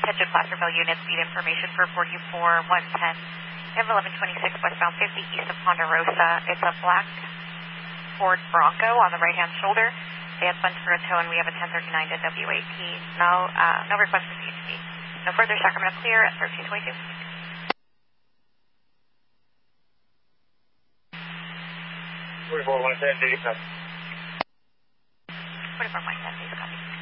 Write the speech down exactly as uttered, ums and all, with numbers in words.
Attention Placerville units, speed information for forty-four one ten and eleven twenty-six westbound fifty east of Ponderosa. It's a black Ford Bronco on the right-hand shoulder. They had funds for a tow, and we have a ten thirty-nine to W A P. No, uh, no request for C H P. No further. Sacramento clear at thirteen twenty-two. forty-four one ten, eighty-seven.